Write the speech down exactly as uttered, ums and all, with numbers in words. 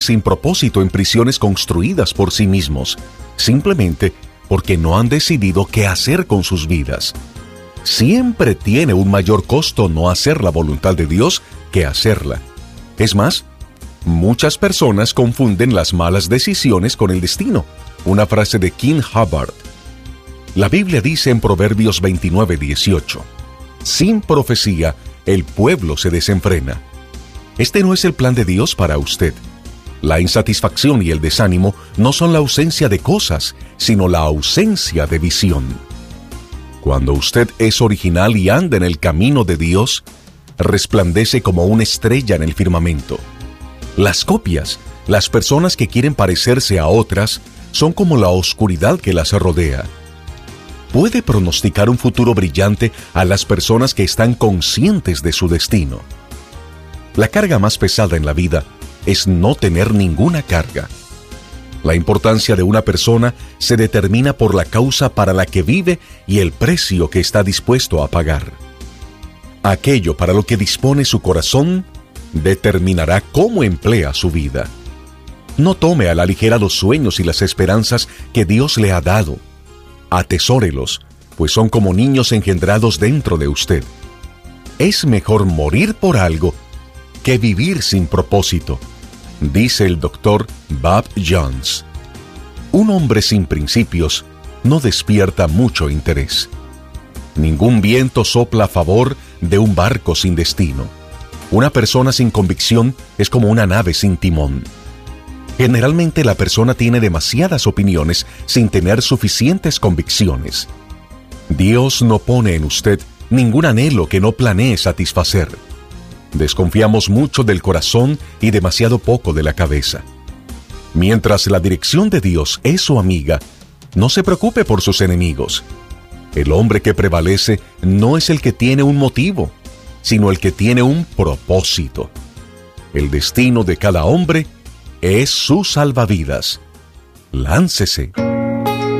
sin propósito en prisiones construidas por sí mismos, simplemente porque no han decidido qué hacer con sus vidas. Siempre tiene un mayor costo no hacer la voluntad de Dios que hacerla. Es más, muchas personas confunden las malas decisiones con el destino. Una frase de King Hubbard. La Biblia dice en Proverbios veintinueve dieciocho, sin profecía, el pueblo se desenfrena. Este no es el plan de Dios para usted. La insatisfacción y el desánimo no son la ausencia de cosas, sino la ausencia de visión. Cuando usted es original y anda en el camino de Dios, resplandece como una estrella en el firmamento. Las copias, las personas que quieren parecerse a otras, son como la oscuridad que las rodea. Puede pronosticar un futuro brillante a las personas que están conscientes de su destino. La carga más pesada en la vida es no tener ninguna carga. La importancia de una persona se determina por la causa para la que vive y el precio que está dispuesto a pagar. Aquello para lo que dispone su corazón determinará cómo emplea su vida. No tome a la ligera los sueños y las esperanzas que Dios le ha dado. Atesórelos, pues son como niños engendrados dentro de usted. Es mejor morir por algo que vivir sin propósito, dice el doctor Bob Jones. Un hombre sin principios no despierta mucho interés. Ningún viento sopla a favor de un barco sin destino. Una persona sin convicción es como una nave sin timón. Generalmente la persona tiene demasiadas opiniones sin tener suficientes convicciones. Dios no pone en usted ningún anhelo que no planee satisfacer. Desconfiamos mucho del corazón y demasiado poco de la cabeza. Mientras la dirección de Dios es su amiga, no se preocupe por sus enemigos. El hombre que prevalece no es el que tiene un motivo, sino el que tiene un propósito. El destino de cada hombre es su salvavidas. Láncese.